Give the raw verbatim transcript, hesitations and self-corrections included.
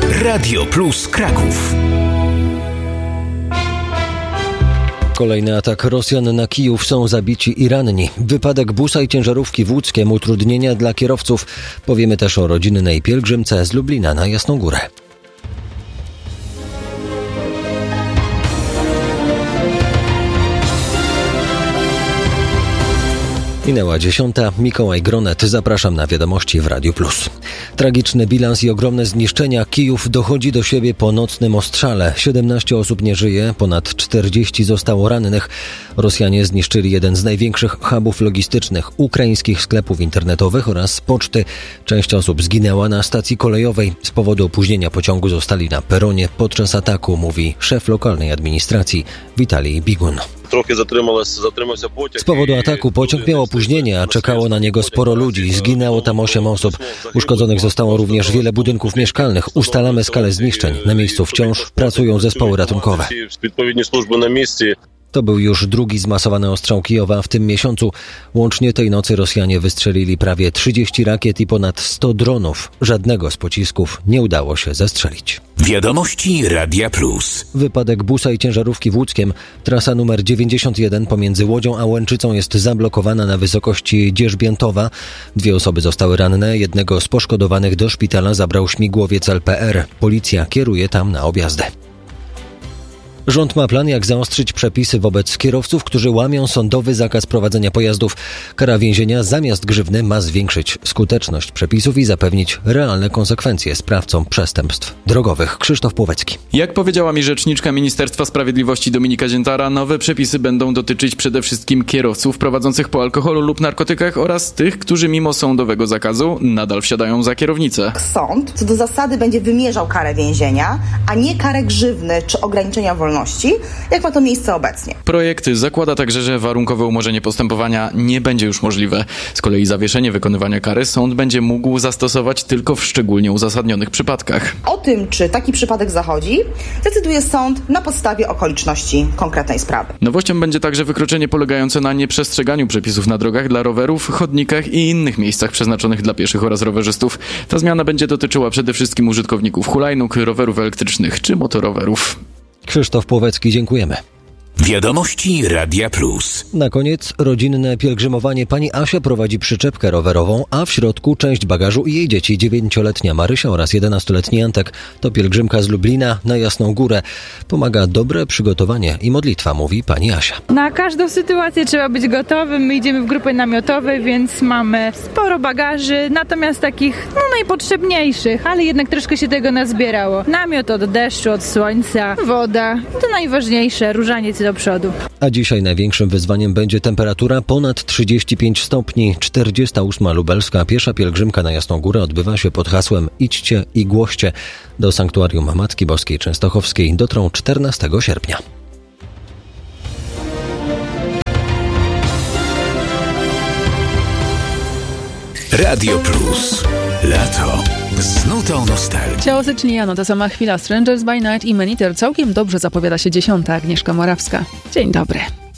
Radio Plus Kraków. Kolejny atak Rosjan na Kijów, są zabici i ranni. Wypadek busa i ciężarówki w Łódzkiem, utrudnienia dla kierowców. Powiemy też o rodzinnej pielgrzymce z Lublina na Jasną Górę. Minęła dziesiąta. Mikołaj Gronet. Zapraszam na wiadomości w Radiu Plus. Tragiczny bilans i ogromne zniszczenia. Kijów dochodzi do siebie po nocnym ostrzale. siedemnaście osób nie żyje, ponad czterdzieści zostało rannych. Rosjanie zniszczyli jeden z największych hubów logistycznych, ukraińskich sklepów internetowych oraz poczty. Część osób zginęła na stacji kolejowej. Z powodu opóźnienia pociągu zostali na peronie podczas ataku, mówi szef lokalnej administracji Witalij Bigun. Z powodu ataku pociąg miał opóźnienie, a czekało na niego sporo ludzi. Zginęło tam osiem osób. Uszkodzonych zostało również wiele budynków mieszkalnych. Ustalamy skalę zniszczeń. Na miejscu wciąż pracują zespoły ratunkowe. To był już drugi zmasowany ostrzał Kijowa w tym miesiącu. Łącznie tej nocy Rosjanie wystrzelili prawie trzydzieści rakiet i ponad sto dronów. Żadnego z pocisków nie udało się zestrzelić. Wiadomości Radia Plus. Wypadek busa i ciężarówki w Łódzkiem. Trasa numer dziewięćdziesiąt jeden pomiędzy Łodzią a Łęczycą jest zablokowana na wysokości Dzierzbiętowa. Dwie osoby zostały ranne. Jednego z poszkodowanych do szpitala zabrał śmigłowiec L P R. Policja kieruje tam na objazdy. Rząd ma plan, jak zaostrzyć przepisy wobec kierowców, którzy łamią sądowy zakaz prowadzenia pojazdów. Kara więzienia zamiast grzywny ma zwiększyć skuteczność przepisów i zapewnić realne konsekwencje sprawcom przestępstw drogowych. Krzysztof Płowecki. Jak powiedziała mi rzeczniczka Ministerstwa Sprawiedliwości Dominika Ziętara, nowe przepisy będą dotyczyć przede wszystkim kierowców prowadzących po alkoholu lub narkotykach oraz tych, którzy mimo sądowego zakazu nadal wsiadają za kierownicę. Sąd co do zasady będzie wymierzał karę więzienia, a nie karę grzywny czy ograniczenia wolności, jak ma to miejsce obecnie. Projekt zakłada także, że warunkowe umorzenie postępowania nie będzie już możliwe. Z kolei zawieszenie wykonywania kary sąd będzie mógł zastosować tylko w szczególnie uzasadnionych przypadkach. O tym, czy taki przypadek zachodzi, decyduje sąd na podstawie okoliczności konkretnej sprawy. Nowością będzie także wykroczenie polegające na nieprzestrzeganiu przepisów na drogach dla rowerów, chodnikach i innych miejscach przeznaczonych dla pieszych oraz rowerzystów. Ta zmiana będzie dotyczyła przede wszystkim użytkowników hulajnóg, rowerów elektrycznych czy motorowerów. Krzysztof Płowecki, dziękujemy. Wiadomości Radia Plus. Na koniec rodzinne pielgrzymowanie. Pani Asia prowadzi przyczepkę rowerową, a w środku część bagażu i jej dzieci. Dziewięcioletnia Marysia oraz jedenastoletni Antek. To pielgrzymka z Lublina na Jasną Górę. Pomaga dobre przygotowanie i modlitwa, mówi pani Asia. Na każdą sytuację trzeba być gotowym. My idziemy w grupy namiotowe, więc mamy sporo bagaży, natomiast takich no, najpotrzebniejszych, ale jednak troszkę się tego nazbierało. Namiot od deszczu, od słońca, woda. To najważniejsze, różaniec do przodu. A dzisiaj największym wyzwaniem będzie temperatura ponad trzydzieści pięć stopni. czterdziesta ósma lubelska piesza pielgrzymka na Jasną Górę odbywa się pod hasłem Idźcie i głoście. Do sanktuarium Matki Boskiej Częstochowskiej dotrą czternastego sierpnia. Radio Plus. Lato. Z nutą nostalgii. Ciało Sycyliano, ta sama chwila. Strangers by Night i Maniter. Całkiem dobrze zapowiada się dziesiąta. Agnieszka Morawska. Dzień dobry.